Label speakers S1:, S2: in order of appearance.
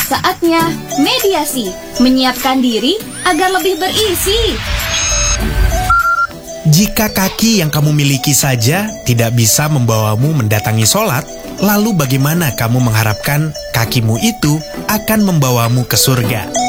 S1: Saatnya mediasi, menyiapkan diri agar lebih berisi.
S2: Jika kaki yang kamu miliki saja tidak bisa membawamu mendatangi sholat, lalu bagaimana kamu mengharapkan kakimu itu akan membawamu ke surga?